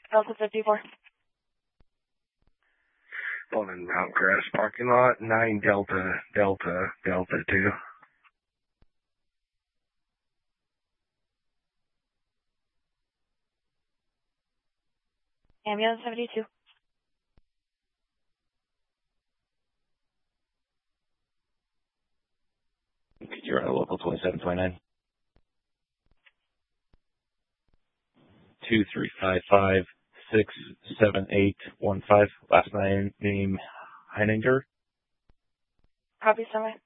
Delta 54. Pulling in Mount Grass parking lot, 9 Delta 2. Ambulance 72. You're on a local 2729. 2355-67815. Last name Heininger. Copy, Summit.